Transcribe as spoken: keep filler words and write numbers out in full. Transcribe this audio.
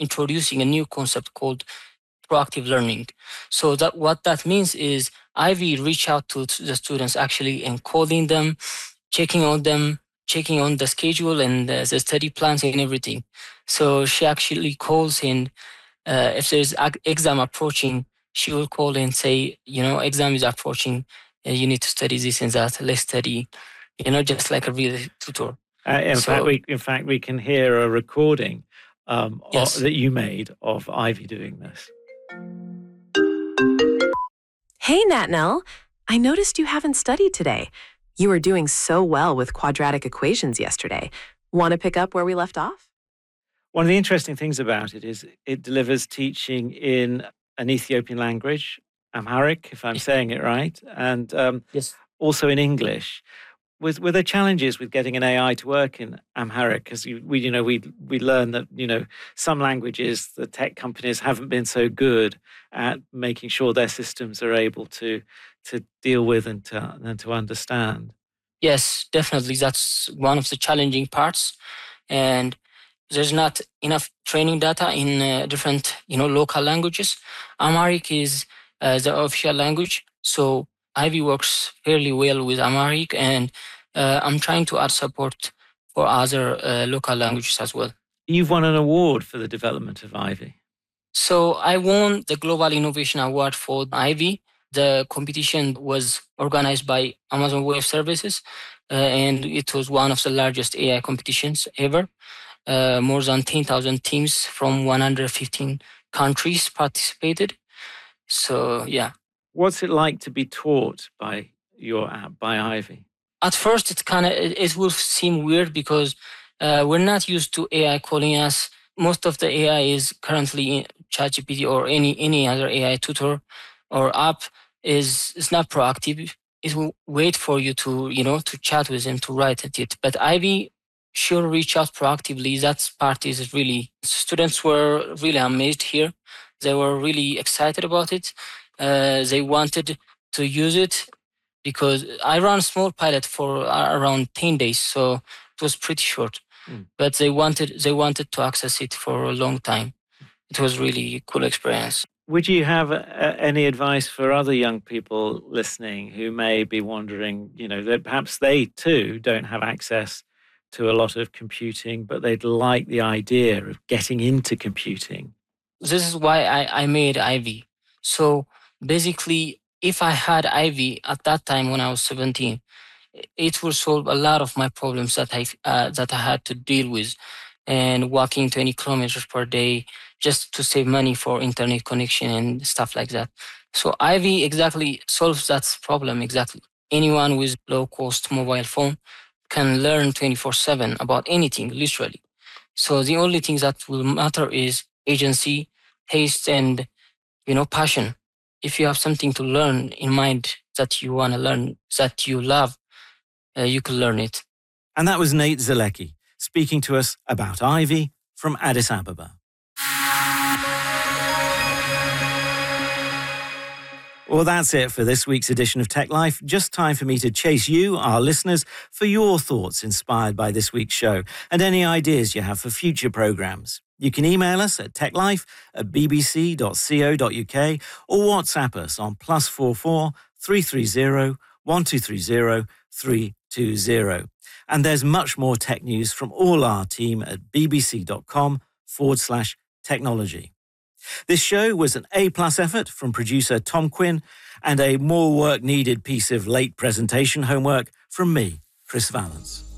introducing a new concept called proactive learning. So that what that means is Ivy reach out to the students actually and calling them, checking on them, checking on the schedule and the, the study plans and everything. So she actually calls in uh, if there's ag- exam approaching, she will call and say, you know, exam is approaching, uh, you need to study this and that, let's study, you know, just like a real tutor. Uh, in So- fact, we in fact we can hear a recording um, Yes. of, that you made of Ivy doing this. Hey, Natnell. I noticed you haven't studied today. You were doing so well with quadratic equations yesterday. Want to pick up where we left off? One of the interesting things about it is it delivers teaching in an Ethiopian language, Amharic, if I'm saying it right, and um, Yes. also in English. Was, were there challenges with getting an A I to work in Amharic? Because we, you know, we we learned that you know some languages, the tech companies haven't been so good at making sure their systems are able to to deal with and to and to understand. Yes, definitely. That's one of the challenging parts. And there's not enough training data in uh, different, you know, local languages. Amharic is uh, the official language. So Ivy works fairly well with Amharic, and uh, I'm trying to add support for other uh, local languages as well. You've won an award for the development of Ivy. So I won the Global Innovation Award for Ivy. The competition was organized by Amazon Web Services, uh, and it was one of the largest A I competitions ever. Uh, more than ten thousand teams from one hundred fifteen countries participated. So, yeah. What's it like to be taught by your app, by Ivy? At first, it kind of it, it will seem weird because uh, we're not used to A I calling us. Most of the A I is currently in ChatGPT or any any other A I tutor or app is is not proactive. It will wait for you to you know to chat with them to write at it. But Ivy sure reach out proactively. That part is really students were really amazed here. They were really excited about it. Uh, they wanted to use it because I ran a small pilot for around ten days, so it was pretty short. Mm. But they wanted they wanted to access it for a long time. It was really a cool experience. Would you have uh, any advice for other young people listening who may be wondering, you know, that perhaps they too don't have access to a lot of computing, but they'd like the idea of getting into computing? This is why I, I made Ivy. So basically, if I had Ivy at that time when I was seventeen, it would solve a lot of my problems that I uh, that I had to deal with, and walking twenty kilometers per day just to save money for internet connection and stuff like that. So Ivy exactly solves that problem exactly. Anyone with low cost mobile phone can learn twenty-four seven about anything, literally. So the only thing that will matter is agency, taste, and you know passion. If you have something to learn in mind that you want to learn, that you love, uh, you can learn it. And that was Nate Zalecki speaking to us about Ivy from Addis Ababa. Well, that's it for this week's edition of Tech Life. Just time for me to chase you, our listeners, for your thoughts inspired by this week's show and any ideas you have for future programmes. You can email us at techlife at bbc dot co dot uk or WhatsApp us on plus four four three three zero one two three zero three two zero. And there's much more tech news from all our team at bbc.com forward slash technology. This show was an A-plus effort from producer Tom Quinn and a more work-needed piece of late presentation homework from me, Chris Valence.